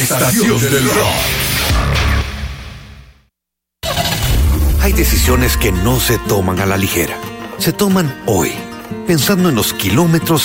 estación del rock. Hay decisiones que no se toman a la ligera. Se toman hoy, pensando en los kilómetros